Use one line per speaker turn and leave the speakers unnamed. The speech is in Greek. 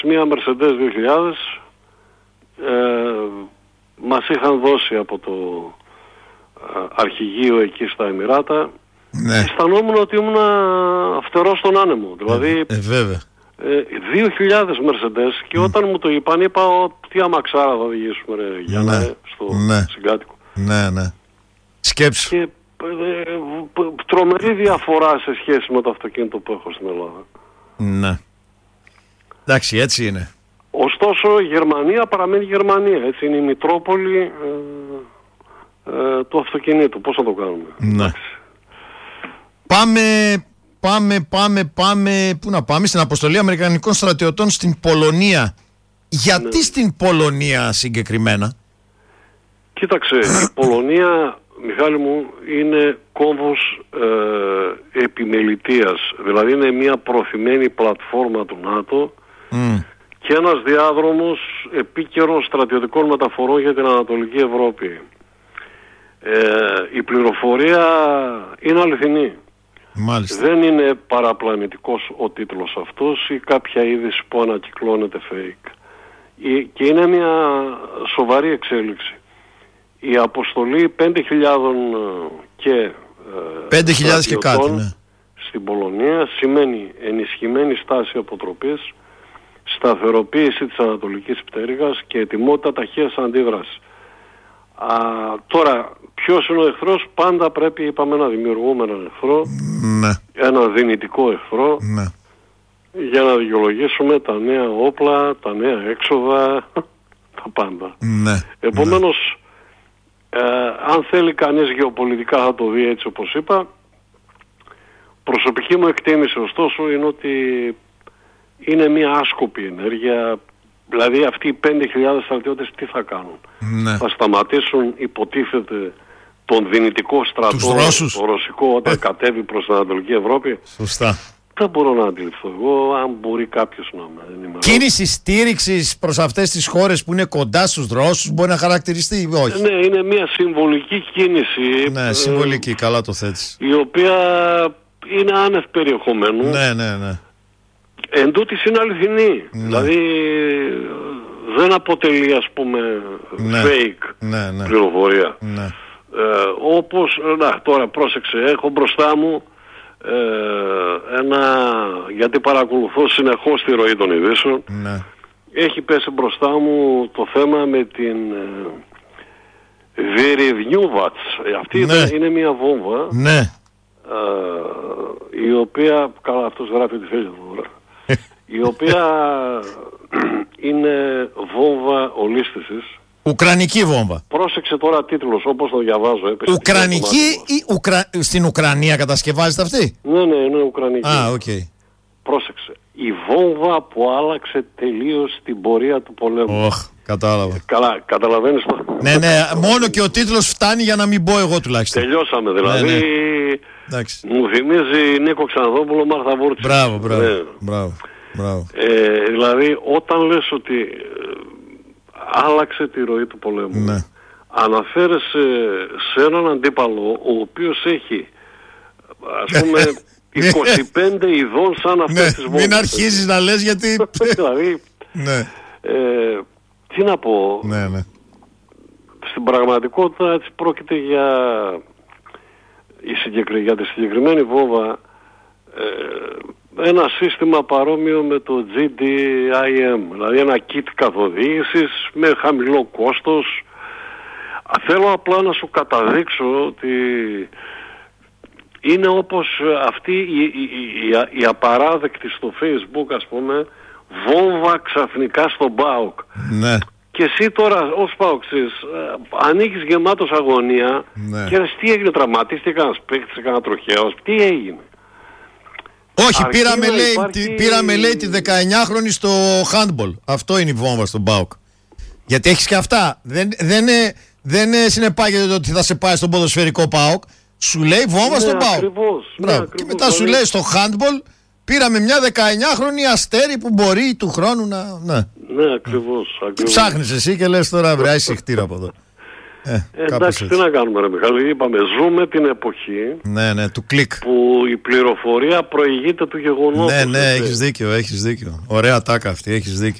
μια Mercedes 2000 μας είχαν δώσει από το αρχηγείο εκεί στα Εμιράτα.
Ναι.
Αισθανόμουν ότι ήμουν φτερός στον άνεμο. Δηλαδή
βέβαια.
2.000 Mercedes και όταν μου το είπαν, είπα τι αμαξάρα θα οδηγήσουμε ρε Γιάννα στο συγκάτοικο.
Ναι. Σκέψου.
Και τρομερή διαφορά σε σχέση με το αυτοκίνητο που έχω στην Ελλάδα.
Ναι. Εντάξει, έτσι είναι.
Ωστόσο η Γερμανία παραμένει Γερμανία. Έτσι είναι η Μητρόπολη του αυτοκινήτου. Πώς θα το κάνουμε?
Ναι. Πάμε. Πού να πάμε? Στην αποστολή Αμερικανικών στρατιωτών στην Πολωνία. Γιατί στην Πολωνία συγκεκριμένα?
Κοίταξε, η Πολωνία, Μιχάλη μου, είναι κόμβος επιμελητείας. Δηλαδή είναι μια προωθημένη πλατφόρμα του ΝΑΤΟ και ένας διάδρομος επίκαιρων στρατιωτικών μεταφορών για την Ανατολική Ευρώπη. Η πληροφορία είναι αληθινή.
Μάλιστα.
Δεν είναι παραπλανητικός ο τίτλος αυτός ή κάποια είδηση που ανακυκλώνεται fake. Και είναι μια σοβαρή εξέλιξη. Η αποστολή 5.000 και
5.000 και κάτι, ναι,
στην Πολωνία σημαίνει ενισχυμένη στάση αποτροπής, σταθεροποίηση της Ανατολικής Πτέρυγας και ετοιμότητα ταχείας αντίδρασης. Τώρα, ποιος είναι ο εχθρός? Πάντα πρέπει, είπαμε, να δημιουργούμε έναν εχθρό, ένα δυνητικό εχθρό, για να δικαιολογήσουμε τα νέα όπλα, τα νέα έξοδα, τα πάντα. Επομένως, αν θέλει κανείς γεωπολιτικά θα το δει έτσι όπως είπα. Προσωπική μου εκτίμηση ωστόσο είναι ότι είναι μια άσκοπη ενέργεια. Δηλαδή αυτοί οι 5.000 στρατιώτες τι θα κάνουν? Θα σταματήσουν, υποτίθεται, τον δυνητικό στρατό, το ρωσικό, όταν κατέβει προς την Ανατολική Ευρώπη?
Σωστά.
Δεν μπορώ να αντιληφθώ εγώ αν μπορεί κάποιος να με...
Κίνηση στήριξης προς αυτές τις χώρες που είναι κοντά στους Ρώσους μπορεί να χαρακτηριστεί ή όχι?
Ναι, είναι μια συμβολική κίνηση.
Ναι, συμβολική, καλά το θέτεις.
Η οποία είναι άνευ περιεχομένου.
Ναι.
Εν τούτης είναι αληθινή. Δηλαδή δεν αποτελεί, ας πούμε, fake πληροφορία. Όπως, τώρα πρόσεξε, έχω μπροστά μου γιατί παρακολουθώ συνεχώς τη ροή των ειδήσεων. Έχει πέσει μπροστά μου το θέμα με την Βερεβνιούβατς. Αυτή είναι μια βόμβα η οποία, καλά αυτός γράφει ότι θέλει τώρα, η οποία είναι βόμβα ολίσθησης.
Ουκρανική βόμβα.
Πρόσεξε τώρα τίτλος, όπως το διαβάζω.
Ουκρανική ή στην Ουκρανία κατασκευάζεται αυτή?
Ναι, είναι Ουκρανική. Πρόσεξε. Η βόμβα που άλλαξε τελείως την πορεία του πολέμου.
Κατάλαβα.
Καλά, καταλαβαίνεις το?
Ναι, μόνο και ο τίτλος φτάνει για να μην πω εγώ τουλάχιστον.
Τελειώσαμε δηλαδή. Μου θυμίζει Νίκο Ξαναδόπουλο, Μάρθα Βούρτση.
Μπράβο.
Δηλαδή όταν λες ότι άλλαξε τη ροή του πολέμου, αναφέρεσαι σε έναν αντίπαλο ο οποίος έχει, ας πούμε, 25 ειδών σαν αυτές τις βόμβες.
Μην αρχίζεις να λες γιατί...
Δηλαδή, τι να πω, στην πραγματικότητα έτσι πρόκειται για τη συγκεκριμένη βόμβα ένα σύστημα παρόμοιο με το GDIM, δηλαδή ένα kit καθοδήγησης με χαμηλό κόστος. Θέλω απλά να σου καταδείξω ότι είναι όπως αυτή η απαράδεκτη στο Facebook, ας πούμε, βόμβα ξαφνικά στον ΠΑΟΚ. Και εσύ τώρα ως ΠΑΟΚΣης ανοίγεις γεμάτος αγωνία και λες τι έγινε, τραυματίστηκε ένας παίκτης, κανένα τροχαίος, τι έγινε?
Όχι, πήραμε λέει τη 19χρονη στο handball. Αυτό είναι η βόμβα στον ΠΑΟΚ. Γιατί έχεις και αυτά. Δεν συνεπάγεται το ότι θα σε πάει στον ποδοσφαιρικό ΠΑΟΚ. Σου λέει βόμβα στον ΠΑΟΚ. Και μετά σου λέει στο handball πήραμε μια 19χρονη Αστέρι που μπορεί του χρόνου να...
Ναι, ακριβώς.
Τι ψάχνεις εσύ και λες τώρα βράει συχτήρα από εδώ.
Εντάξει, τι να κάνουμε ρε Μιχάλη, είπαμε ζούμε την εποχή
του κλικ
που η πληροφορία προηγείται του γεγονότος.
Ναι, έχεις δίκιο. Ωραία τάκα αυτή, έχεις δίκιο.